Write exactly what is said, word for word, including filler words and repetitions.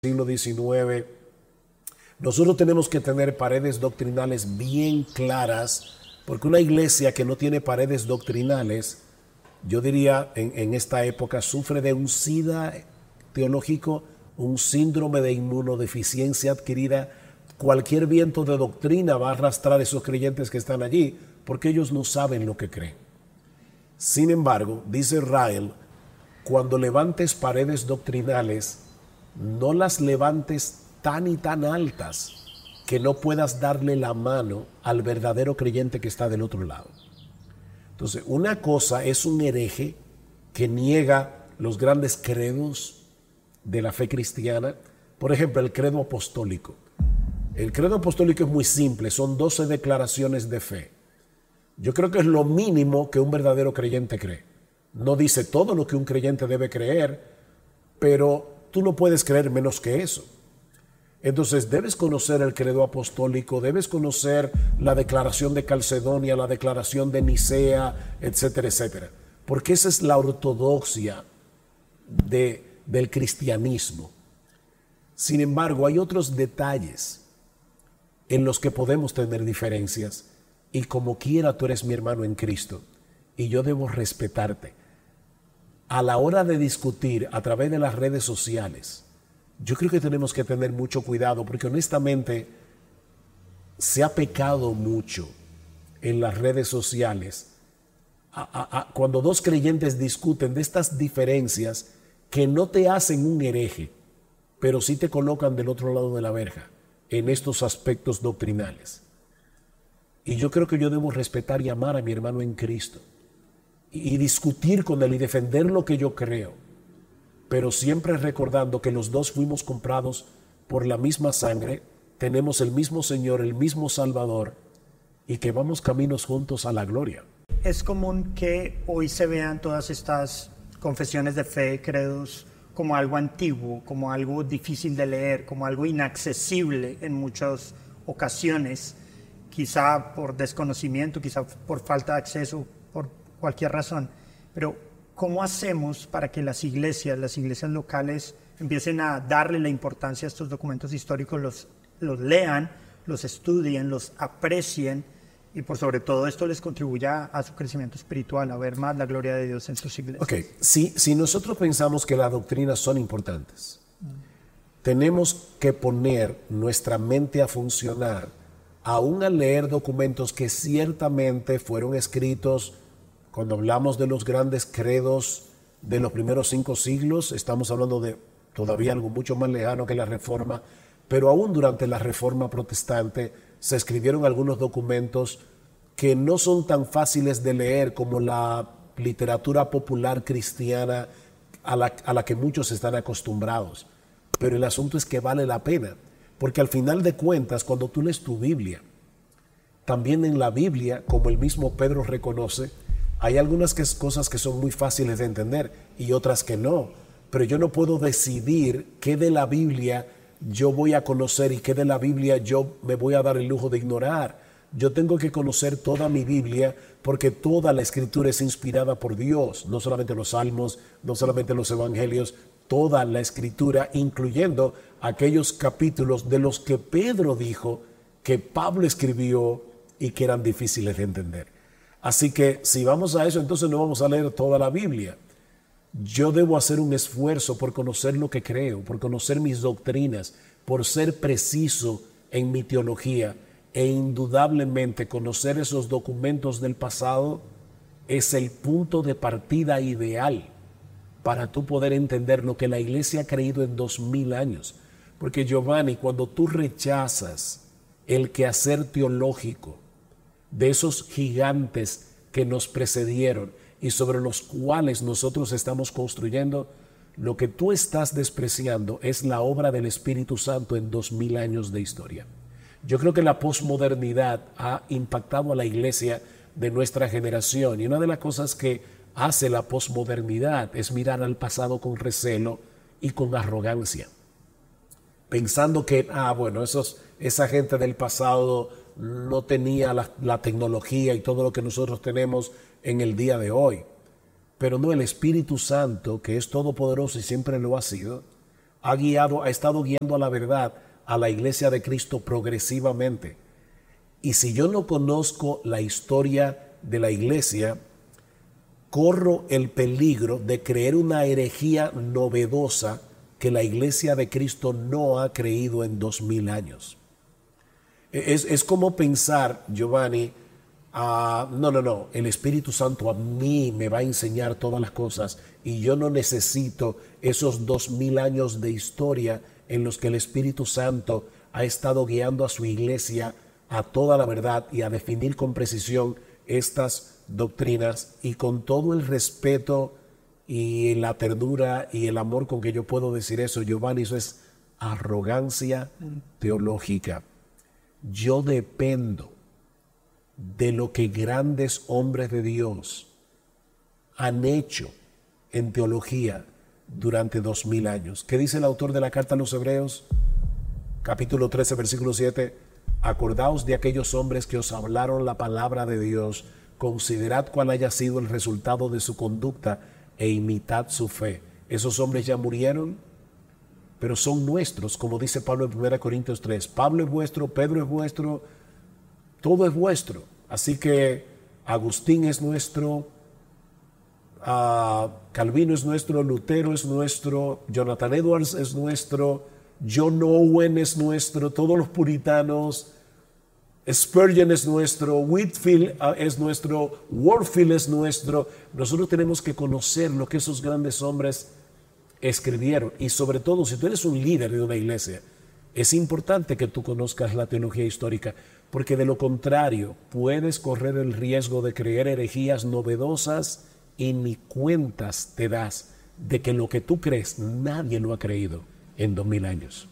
siglo diecinueve, nosotros tenemos que tener paredes doctrinales bien claras, porque una iglesia que no tiene paredes doctrinales, yo diría en, en esta época, sufre de un SIDA teológico, un síndrome de inmunodeficiencia adquirida. Cualquier viento de doctrina va a arrastrar a esos creyentes que están allí, porque ellos no saben lo que creen. Sin embargo, dice Ryle, cuando levantes paredes doctrinales, no las levantes tan y tan altas que no puedas darle la mano al verdadero creyente que está del otro lado. Entonces, una cosa es un hereje que niega los grandes credos de la fe cristiana. Por ejemplo, el credo apostólico. El credo apostólico es muy simple, son doce declaraciones de fe. Yo creo que es lo mínimo que un verdadero creyente cree. No dice todo lo que un creyente debe creer, pero tú no puedes creer menos que eso. Entonces debes conocer el credo apostólico, debes conocer la declaración de Calcedonia, la declaración de Nicea, etcétera, etcétera. Porque esa es la ortodoxia de, del cristianismo. Sin embargo, hay otros detalles en los que podemos tener diferencias, y como quiera tú eres mi hermano en Cristo y yo debo respetarte. A la hora de discutir a través de las redes sociales, yo creo que tenemos que tener mucho cuidado, porque honestamente se ha pecado mucho en las redes sociales a, a, a, cuando dos creyentes discuten de estas diferencias que no te hacen un hereje, pero sí te colocan del otro lado de la verja en estos aspectos doctrinales. Y yo creo que yo debo respetar y amar a mi hermano en Cristo y, y discutir con él y defender lo que yo creo, pero siempre recordando que los dos fuimos comprados por la misma sangre, tenemos el mismo Señor, el mismo Salvador, y que vamos caminos juntos a la gloria. Es común que hoy se vean todas estas confesiones de fe, credos, como algo antiguo, como algo difícil de leer, como algo inaccesible en muchas ocasiones, quizá por desconocimiento, quizá por falta de acceso, por cualquier razón. Pero ¿cómo hacemos para que las iglesias, las iglesias locales, empiecen a darle la importancia a estos documentos históricos, los, los lean, los estudien, los aprecien, y por sobre todo esto les contribuya a su crecimiento espiritual, a ver más la gloria de Dios en sus iglesias? Ok, si, si nosotros pensamos que las doctrinas son importantes, mm. tenemos que poner nuestra mente a funcionar, aún al leer documentos que ciertamente fueron escritos. Cuando hablamos de los grandes credos de los primeros cinco siglos, estamos hablando de todavía algo mucho más lejano que la Reforma, pero aún durante la Reforma protestante se escribieron algunos documentos que no son tan fáciles de leer como la literatura popular cristiana a la, a la que muchos están acostumbrados. Pero el asunto es que vale la pena, porque al final de cuentas, cuando tú lees tu Biblia, también en la Biblia, como el mismo Pedro reconoce, hay algunas que, cosas que son muy fáciles de entender y otras que no. Pero yo no puedo decidir qué de la Biblia yo voy a conocer y qué de la Biblia yo me voy a dar el lujo de ignorar. Yo tengo que conocer toda mi Biblia, porque toda la Escritura es inspirada por Dios, no solamente los Salmos, no solamente los Evangelios, toda la Escritura, incluyendo aquellos capítulos de los que Pedro dijo que Pablo escribió y que eran difíciles de entender. Así que si vamos a eso, entonces no vamos a leer toda la Biblia. Yo debo hacer un esfuerzo por conocer lo que creo, por conocer mis doctrinas, por ser preciso en mi teología, e indudablemente conocer esos documentos del pasado es el punto de partida ideal para tú poder entender lo que la iglesia ha creído en dos mil años. Porque Giovanni, cuando tú rechazas el quehacer teológico de esos gigantes que nos precedieron y sobre los cuales nosotros estamos construyendo, lo que tú estás despreciando es la obra del Espíritu Santo en dos mil años de historia. Yo creo que la posmodernidad ha impactado a la iglesia de nuestra generación, y una de las cosas que hace la posmodernidad es mirar al pasado con recelo y con arrogancia, pensando que, ah, bueno, esos, esa gente del pasado no tenía la, la tecnología y todo lo que nosotros tenemos en el día de hoy. Pero no, el Espíritu Santo, que es todopoderoso y siempre lo ha sido, ha guiado, ha estado guiando a la verdad a la iglesia de Cristo progresivamente. Y si yo no conozco la historia de la iglesia, corro el peligro de creer una herejía novedosa que la iglesia de Cristo no ha creído en dos mil años. Es, es como pensar, Giovanni, uh, no, no, no, el Espíritu Santo a mí me va a enseñar todas las cosas y yo no necesito esos dos mil años de historia en los que el Espíritu Santo ha estado guiando a su iglesia a toda la verdad y a definir con precisión estas doctrinas. Y con todo el respeto y la ternura y el amor con que yo puedo decir eso, Giovanni, eso es arrogancia teológica. Yo dependo de lo que grandes hombres de Dios han hecho en teología durante dos mil años. ¿Qué dice el autor de la carta a los Hebreos? Capítulo trece, versículo siete. Acordaos de aquellos hombres que os hablaron la palabra de Dios, considerad cuál haya sido el resultado de su conducta e imitad su fe. Esos hombres ya murieron, pero son nuestros, como dice Pablo en primera Corintios tres. Pablo es vuestro, Pedro es vuestro, todo es vuestro. Así que Agustín es nuestro, uh, Calvino es nuestro, Lutero es nuestro, Jonathan Edwards es nuestro, John Owen es nuestro, todos los puritanos, Spurgeon es nuestro, Whitfield uh, es nuestro, Warfield es nuestro. Nosotros tenemos que conocer lo que esos grandes hombres escribieron, y sobre todo si tú eres un líder de una iglesia, es importante que tú conozcas la teología histórica, porque de lo contrario puedes correr el riesgo de creer herejías novedosas y ni cuentas te das de que lo que tú crees nadie lo ha creído en dos mil años.